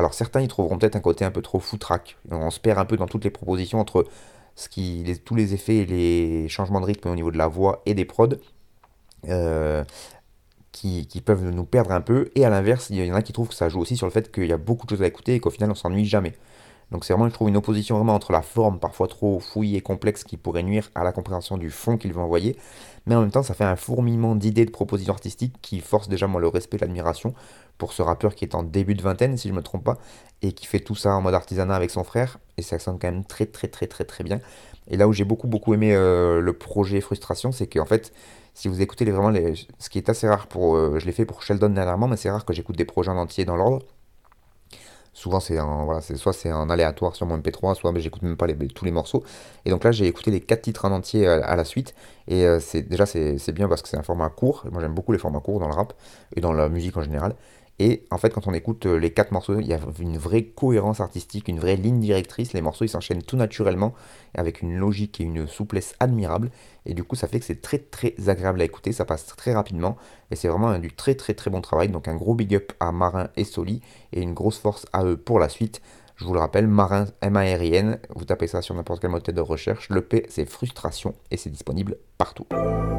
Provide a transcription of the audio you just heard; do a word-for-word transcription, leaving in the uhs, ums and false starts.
Alors certains y trouveront peut-être un côté un peu trop foutraque. On se perd un peu dans toutes les propositions entre ce qui, les- tous les effets et les changements de rythme au niveau de la voix et des prods. euh, qui, qui peuvent nous perdre un peu. Et à l'inverse, il y en a qui trouvent que ça joue aussi sur le fait qu'il y a beaucoup de choses à écouter et qu'au final on s'ennuie jamais. Donc c'est vraiment, je trouve, une opposition vraiment entre la forme parfois trop fouillie et complexe qui pourrait nuire à la compréhension du fond qu'il veut envoyer, mais en même temps ça fait un fourmillement d'idées, de propositions artistiques qui force déjà moi le respect et l'admiration pour ce rappeur qui est en début de vingtaine si je me trompe pas, et qui fait tout ça en mode artisanat avec son frère, et ça sonne quand même très très très très très bien. Et là où j'ai beaucoup beaucoup aimé euh, le projet Frustration, c'est qu'en fait, si vous écoutez les, vraiment les, ce qui est assez rare pour, euh, je l'ai fait pour Sheldon dernièrement, mais c'est rare que j'écoute des projets en entier dans l'ordre. Souvent, c'est un, voilà, c'est, soit c'est un aléatoire sur mon M P trois, soit mais j'écoute même pas les- tous les morceaux. Et donc là, j'ai écouté les quatre titres en entier à, à la suite. Et euh, c'est, déjà, c'est c'est bien parce que c'est un format court. Moi, j'aime beaucoup les formats courts dans le rap et dans la musique en général. Et en fait, quand on écoute euh, les quatre morceaux, il y a une vraie cohérence artistique, une vraie ligne directrice. Les morceaux, ils s'enchaînent tout naturellement, avec une logique et une souplesse admirable. Et du coup, ça fait que c'est très très agréable à écouter. Ça passe très rapidement. Et c'est vraiment un- du très très très bon travail. Donc un gros big up à Marin et Soli et une grosse force à eux pour la suite. Je vous le rappelle, Marin, M A R I N, vous tapez ça sur n'importe quel moteur de recherche. Le P, c'est frustration et c'est disponible partout.